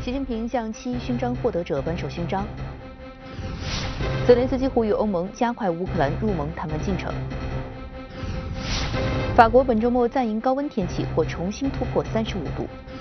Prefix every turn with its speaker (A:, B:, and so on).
A: 习近平向7勋章获得者颁授勋章。泽连斯基呼吁欧盟加快乌克兰入盟谈判进程。法国本周末再迎高温天气，或重新突破35度。